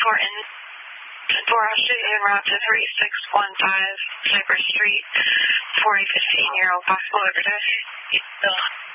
Dora Street en route to 3615 Cypress Street, 4015, possible overdose.